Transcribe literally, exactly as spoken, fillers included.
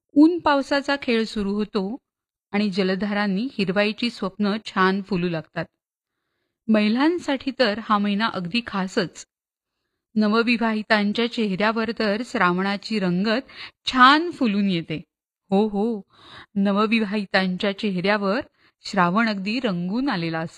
ऊन पावसाचा खेळ सुरू होतो आणि जलधारांनी हिरवाईची स्वप्न छान फुलू लागतात. महिलांसाठी तर हा महिना अगदी खासच. नवविवाहितांच्या चेहऱ्यावर तर श्रावणाची रंगत छान फुलून येते. हो हो, नवविवाहितांच्या चेहऱ्यावर श्रावण अगदी रंगून आलेला असतो.